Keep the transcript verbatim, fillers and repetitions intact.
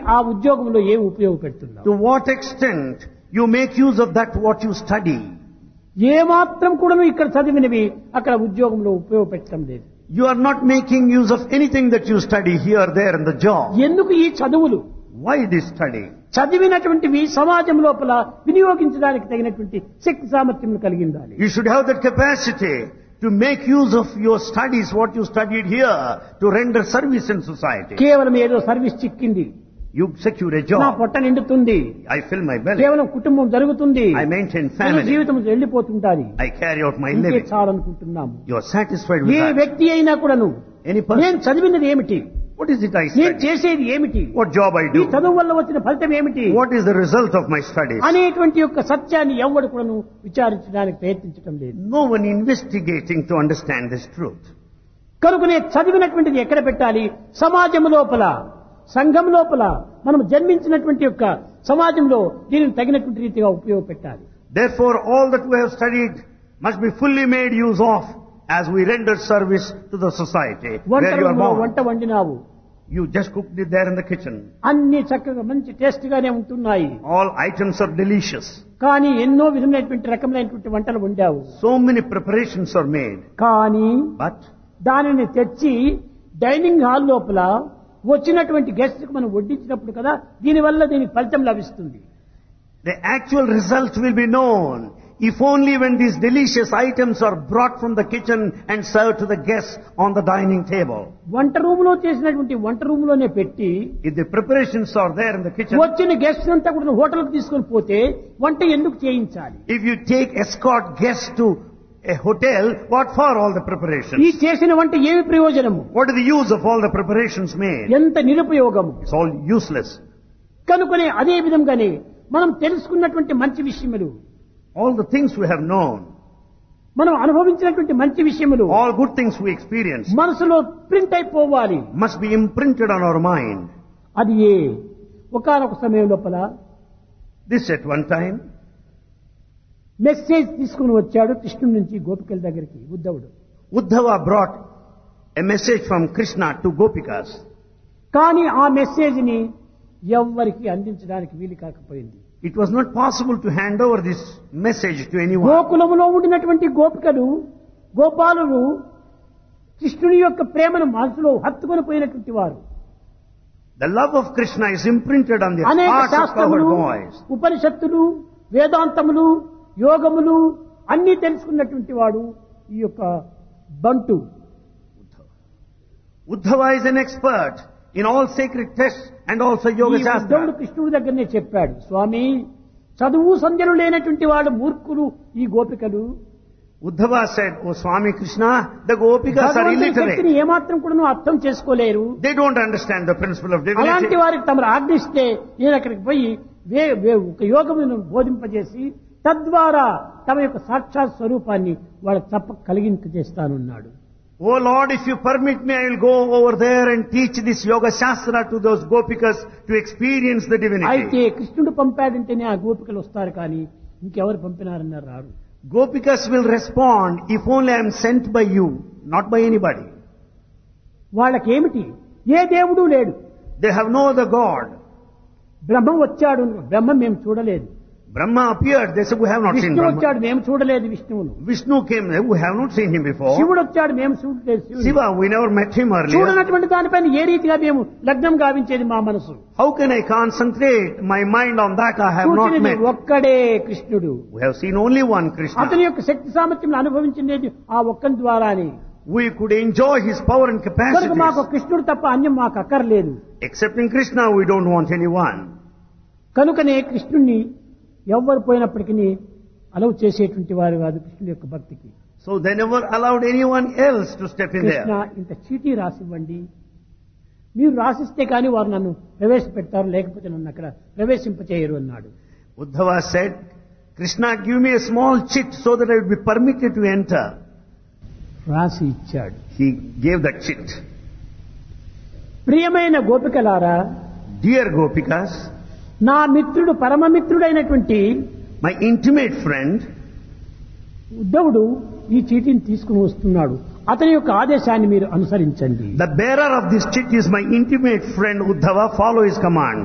ఆ ఉద్యోగంలో ఏం ఉపయోగపెడుతున్నావు? To what extent you make use of that what you study? ఏ మాత్రం కూడా ఇక్కడ చదివినవి అక్కడ ఉద్యోగంలో ఉపయోగపెట్టడం లేదు. You are not making use of anything that you study here, there in the job. ఎందుకు ఈ చదువులు? Why this study? చదివినటువంటివి సమాజం లోపల వినియోగించడానికి తగినటువంటి శక్తి సామర్థ్యం కలిగి ఉండాలి. You should have that capacity to make use of your studies, what you studied here, to render service in society. కేవలం ఏదో సర్వీస్ చిక్కింది, You secure a నా job. పొట్ట నిండుతుంది, I fill my belly. కేవలం కుటుంబం జరుగుతుంది, I maintain మన family. జీవితం వెళ్ళిపోతుంటాది, I carry out my ఇంకే living. చాలనుకుంటున్నాము. You are satisfied with A that. వ్యక్తి అయినా కూడాను Any person. నేను చదివినది ఏమిటి, What is it I నేను study? చేసేది ఏమిటి, What job I ఈ do? చదువు వల్ల వచ్చిన ఫలితం ఏమిటి What is the result of my studies? అనేటువంటి యొక్క సత్యాన్ని ఎవడు కూడాను విచారించడానికి ప్రయత్నించడం లేదు. No one investigating to understand this truth. కనుకనే చదివినటువంటిది ఎక్కడ పెట్టాలి? సమాజం లోపల, సంఘం లోపల, మనం జన్మించినటువంటి యొక్క సమాజంలో దీనిని తగినటువంటి రీతిగా ఉపయోగపెట్టాలి. Therefore, all that we have studied must be fully made use of as we render service to the society వంట where you are రూములో born. వంట వండినావు, You just cooked it there in the kitchen. అన్ని చక్కగా మంచి taste గానే ఉంటున్నాయి, All items are delicious. కానీ ఎన్నో విధమైనటువంటి రకమైనటువంటి వంటలు వండావు. So many preparations are made. కానీ But దానిని తెచ్చి డైనింగ్ హాల్ లోపల వచ్చినటువంటి గెస్ట్ కు మనం వడ్డించినప్పుడు కదా దీనివల్ల దీనికి ఫలితం లభిస్తుంది. the actual result will be known if only when these delicious items are brought from the kitchen and served to the guests on the dining table. వంట రూమ్ లో చేసినటువంటి వంట రూమ్ లోనే పెట్టి If the preparations are there in the kitchen, వచ్చిన guest అంతా కూడా హోటల్కి తీసుకొని పోతే వంట ఎందుకు చేయించాలి? if you take escort guests to a hotel, what for all the ఈ preparations? చేసిన వంట ఏమి ప్రయోజనము? What is the use of all the preparations made? ఎంత నిరుపయోగము. It's all useless. కనుకనే అదే విధంగానే మనం తెలుసుకున్నటువంటి మంచి విషయములు, All the things we have known, మనం అనుభవించినటువంటి మంచి విషయములు all good things we experience మనసులో ప్రింట్ అయిపోవాలి. must be imprinted on our mind. అది ఏ ఒకానొక సమయం లోపల This at one time, message తీసుకుని వచ్చాడు కృష్ణుడి నుంచి గోపికల దగ్గరికి ఉద్ధవుడు. Uddhava brought a message from Krishna to Gopikas. కానీ ఆ మెసేజ్ ని ఎవ్వరికి అందించడానికి వీలు కాకపోయింది. It was not possible to hand over this message to anyone. గోకులములో ఉండినటువంటి గోపికలు, గోపాలులు కృష్ణుని యొక్క ప్రేమను మనసులో హత్తుకొని పోయినటువంటి వారు. The love of Krishna is imprinted on the అనేక hearts of our శాస్త్రములు, boys. ఉపనిషత్తులు, వేదాంతములు, యోగములు అన్ని తెలుసుకున్నటువంటి వాడు ఈ యొక్క బంటు. Uddhava is an expert in all sacred texts and also yoga ఈ ఉద్ధవుడు shastra. కృష్ణుడి దగ్గరనే చెప్పాడు, స్వామి చదువు సంధ్యలు లేనటువంటి వాడు మూర్ఖులు ఈ గోపికలు. Uddhava said, "Oh Swami Krishna, the Gopikas are భగవంతుని శక్తిని illiterate. ఏమాత్రం కూడా అర్థం చేసుకోలేరు. They don't understand the principle of అలాంటి divinity. వారికి తమరు ఆజ్ఞిస్తే నేను అక్కడికి పోయి వే వే- ఒక యోగమును బోధింపజేసి తద్వారా తమ యొక్క సాక్షాత్ స్వరూపాన్ని వాళ్ళకి తప్ప కలిగింపజేస్తానన్నాడు. Oh Lord, if you permit me, I will go over there and teach this yoga shastra to those Gopikas to experience the అయితే divinity." కృష్ణుడు పంపాడంటేనే ఆ గోపికలు వస్తారు, కానీ ఇంకెవరు పంపినారన్నారు రారు. Gopikas will respond if only I am sent by you, not by anybody. వాళ్ళకేమిటి? ఏ దేవుడు లేడు. They have no other God. బ్రహ్మం వచ్చాడు, బ్రహ్మం మేము చూడలేదు. Brahma appeared, they said, "We have not seen Vishnu Brahma." వచ్చాడు, మేము చూడలేదు విష్ణువును. Vishnu came there, "We have not seen him before." శివుడు వచ్చాడు, మేము చూడలేదు శివుని. Shiva, we never met him earlier. చూడనటువంటి దానిపైన ఏ రీతిగా మేము లగ్నం గావించేది మా మనసు? How can I concentrate my mind on that I have not చూచినది met? ఒక్కడే కృష్ణుడు. We have seen only one అతని Krishna. యొక్క శక్తి సామర్థ్యం అనుభవించినది ఆ ఒక్కని ద్వారానే. We could enjoy his power and కనుక మాకు capacities. కృష్ణుడు తప్ప అన్యం మాకు అక్కర్లేదు. Excepting Krishna, we don't want anyone. కనుకనే కృష్ణుణ్ణి ఎవ్వరు పోయినప్పటికీ అలవ్ చేసేటువంటి వారు కాదు కృష్ణుడి యొక్క భక్తికి. So they never allowed anyone else to step in Krishna there. ఇంత చీటీ రాసివ్వండి, మీరు రాసిస్తే కానీ వారు నన్ను ప్రవేశపెడతారు, లేకపోతే నన్ను అక్కడ ప్రవేశింపచేయరు అన్నాడు. Uddhava said, "Krishna, give me a small chit so that I would be permitted to enter." రాసి ఇచ్చాడు. He gave that chit. ప్రియమైన గోపికలారా, Dear Gopikas, నా మిత్రుడు పరమమిత్రుడైనటువంటి my intimate friend, ఉద్ధవుడు ఈ చీటీని తీసుకుని వస్తున్నాడు, అతని యొక్క ఆదేశాన్ని మీరు అనుసరించండి. the bearer of this chit is my intimate friend Uddhava, follow his command.